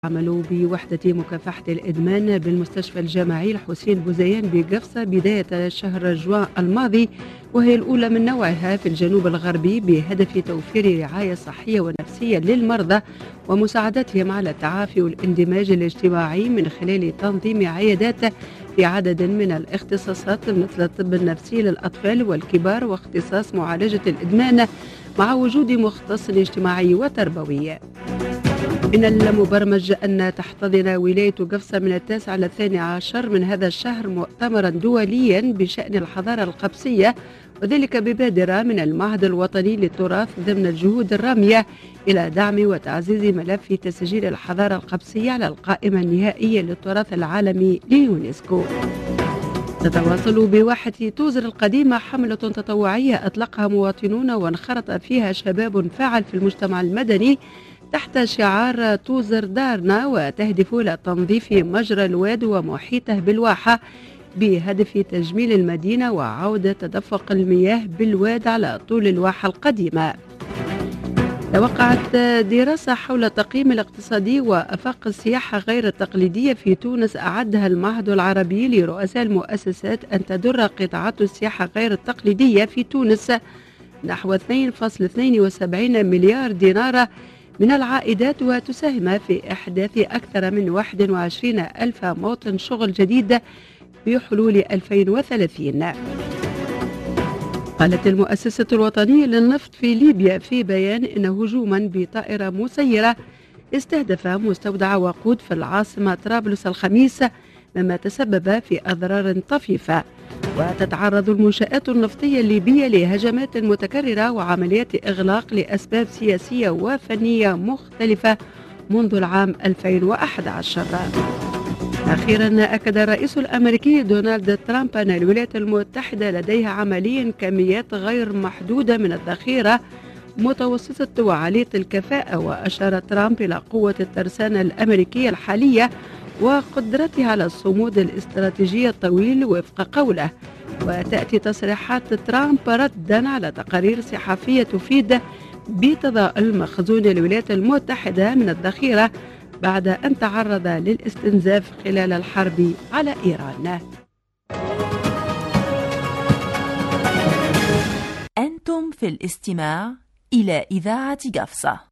عملوا بوحدة مكافحة الإدمان بالمستشفى الجامعي الحسين بوزيان بقفصة بداية شهر جوان الماضي، وهي الأولى من نوعها في الجنوب الغربي بهدف توفير رعاية صحية ونفسية للمرضى ومساعدتهم على التعافي والاندماج الاجتماعي من خلال تنظيم عيادات في عدد من الاختصاصات مثل الطب النفسي للأطفال والكبار واختصاص معالجة الإدمان مع وجود مختص اجتماعي وتربوي. من المبرمج أن تحتضن ولاية قفصة من 9 إلى 12 من هذا الشهر مؤتمرا دوليا بشأن الحضارة القبسية، وذلك ببادرة من المعهد الوطني للتراث ضمن الجهود الرامية إلى دعم وتعزيز ملف تسجيل الحضارة القبسية على القائمة النهائية للتراث العالمي ليونسكو. تتواصل بواحة توزر القديمة حملة تطوعية أطلقها مواطنون وانخرط فيها شباب فاعل في المجتمع المدني تحت شعار توزر دارنا، وتهدف إلى تنظيف مجرى الواد ومحيطه بالواحة بهدف تجميل المدينة وعودة تدفق المياه بالواد على طول الواحة القديمة. توقعت دراسة حول التقييم الاقتصادي وآفاق السياحة غير التقليدية في تونس أعدها المعهد العربي لرؤساء المؤسسات أن تدر قطاعات السياحة غير التقليدية في تونس نحو 2.72 مليار دينار من العائدات، وتساهم في إحداث أكثر من 21 ألف موطن شغل جديد بحلول 2030. قالت المؤسسة الوطنية للنفط في ليبيا في بيان إن هجوما بطائرة مسيرة استهدف مستودع وقود في العاصمة طرابلس الخميس، مما تسبب في أضرار طفيفة. وتتعرض المنشآت النفطية الليبية لهجمات متكررة وعمليات إغلاق لأسباب سياسية وفنية مختلفة منذ العام 2011. أخيرا أكد الرئيس الأمريكي دونالد ترامب أن الولايات المتحدة لديها عمليا كميات غير محدودة من الذخيرة متوسطة وعالية الكفاءة، وأشار ترامب إلى قوة الترسانة الأمريكية الحالية وقدرتها على الصمود الاستراتيجي الطويل وفق قوله. وتأتي تصريحات ترامب ردا على تقارير صحفية تفيد بتضاءل مخزون الولايات المتحدة من الذخيرة بعد أن تعرض للاستنزاف خلال الحرب على إيران. أنتم في الاستماع إلى إذاعة قفصة.